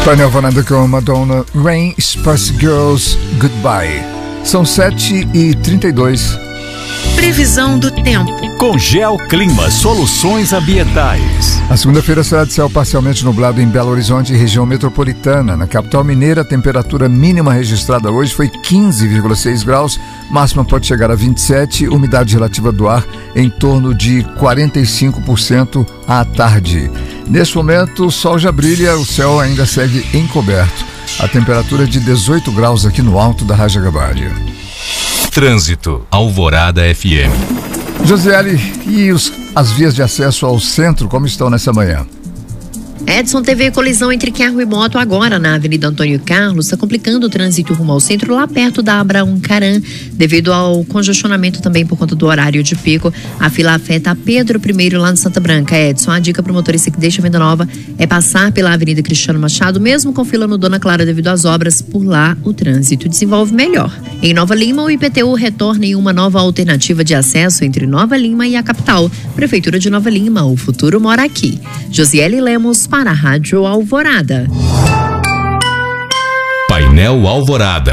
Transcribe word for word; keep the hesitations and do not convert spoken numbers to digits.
Painel Alvorada com Madonna, Rain, Spice Girls, Goodbye. São sete e trinta e dois. Previsão do tempo. Com Geoclima Soluções Ambientais. A segunda-feira será de céu parcialmente nublado em Belo Horizonte e região metropolitana. Na capital mineira, a temperatura mínima registrada hoje foi quinze vírgula seis graus, máxima pode chegar a vinte e sete, umidade relativa do ar em torno de quarenta e cinco por cento à tarde. Neste momento, o sol já brilha, o céu ainda segue encoberto. A temperatura é de dezoito graus aqui no alto da Raja Gabária. Trânsito, Alvorada F M. Josiele, e os, as vias de acesso ao centro, como estão nessa manhã? Edson, teve colisão entre carro e moto agora na Avenida Antônio Carlos, está complicando o trânsito rumo ao centro, lá perto da Abraão Caran, devido ao congestionamento também por conta do horário de pico. A fila afeta a Pedro I lá no Santa Branca. Edson, a dica para o motorista que deixa a Venda Nova é passar pela Avenida Cristiano Machado, mesmo com fila no Dona Clara devido às obras, por lá o trânsito desenvolve melhor. Em Nova Lima, o I P T U retorna em uma nova alternativa de acesso entre Nova Lima e a capital. Prefeitura de Nova Lima, o futuro mora aqui. Josiele Lemos para a Rádio Alvorada. Painel Alvorada.